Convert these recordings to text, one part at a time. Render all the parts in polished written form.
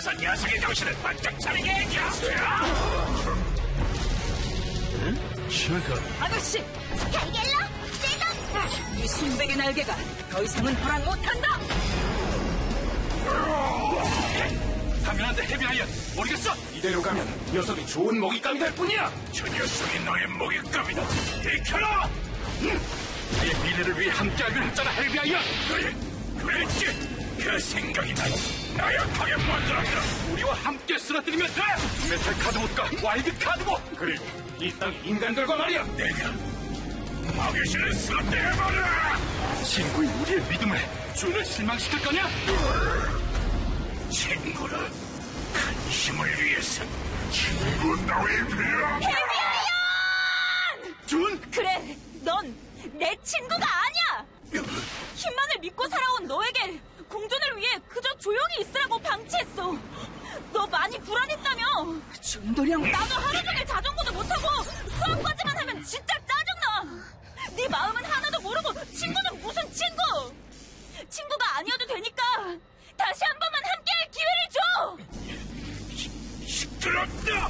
어서 녀석의 정신을 번쩍 차리게 해줘. 응? 저거 아저씨, 스카이갤러 세던. 이 순백의 날개가 더 이상은 허락 못한다. 당연한데 헤비아이언 모르겠어. 이대로 가면 녀석이 좋은 먹잇감이 될 뿐이야. 저 녀석이 너의 먹잇감이다. 비켜라. 나의 미래를 위해 함께하기로 했잖아, 헤비아이언. 그랬지. 그 생각이 나약하게 만들었다. 우리와 함께 쓰러뜨리면 돼. 메탈 카드봇과 와일드 카드봇, 그리고 이 땅 인간들과 말이야. 내가 마귀신을 쓰러뜨려버려. 친구인 우리의 믿음을 준을 실망시킬 거냐? 친구를 큰 힘을 위해서 친구 따위 필요하다. 준? 그래, 넌 내 친구가 아니야. 힘만을 믿고 살아온 너에게 공존을 위해 그저 조용히 있으라고 방치했어. 너 많이 불안했다며. 준도령, 나도 하루 종일 자전거도 못하고 수학까지만 하면 진짜 짜증나. 네 마음은 하나도 모르고 친구는 무슨 친구. 친구가 아니어도 되니까 다시 한 번만 함께할 기회를 줘. 시끄럽다,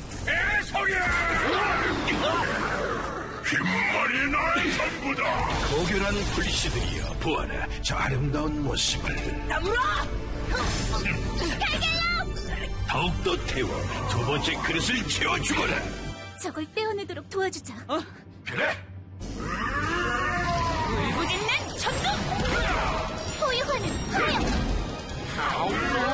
애송이야. 힘만이 나의 전부다. 고결한 불씨들이여 보아라 저 아름다운 모습을. 나무라! 더욱더 태워 두 번째 그릇을 채워주거라. 저걸 떼어내도록 도와주자. 그래. 울부짖는 천둥! 포유하는 화염.